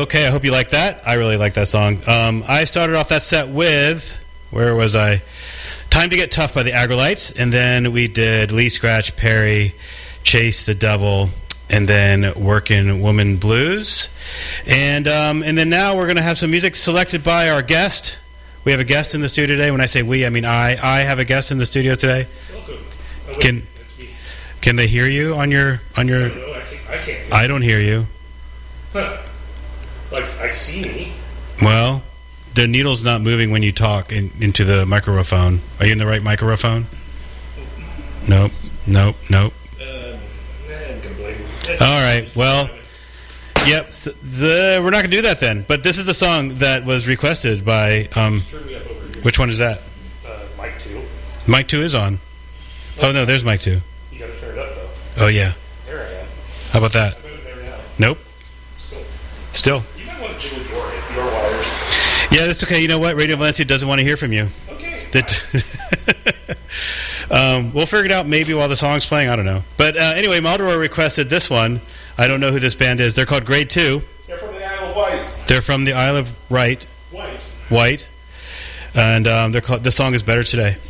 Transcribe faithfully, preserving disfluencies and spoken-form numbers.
Okay, I hope you like that. I really like that song. Um, I started off that set with, where was I? Time to Get Tough by the Agrolites, and then we did Lee Scratch Perry, Chase the Devil, and then Workin' Woman Blues. And um, and then now we're going to have some music selected by our guest. We have a guest in the studio today. When I say we, I mean I. I have a guest in the studio today. Welcome. Oh, wait, can that's me. can they hear you on your on your? I don't know. I can't. I, can't I don't hear you. Huh. Like I see me. Well, the needle's not moving when you talk in, into the microphone. Are you in the right microphone? Nope. Nope. Nope. All right. Well, yep. The, we're not going to do that then. But this is the song that was requested by. Um, Turn me up over here. which one is that? Uh, mic two. Mic two is on. Oh no, there's mic two. You got to turn it up though. Oh yeah. There I am. How about that? I bet it there now. Nope. Still. Still. You might want to do with your your wires. Yeah, that's okay. You know what? Radio Valencia doesn't want to hear from you. Okay. That. um, we'll figure it out maybe while the song's playing. I don't know. But uh, anyway, Maldoror requested this one. I don't know who this band is. They're called Grade Two. They're from the Isle of Wight. They're from the Isle of Wight. White. White. And um, they're called. The song is Better Today.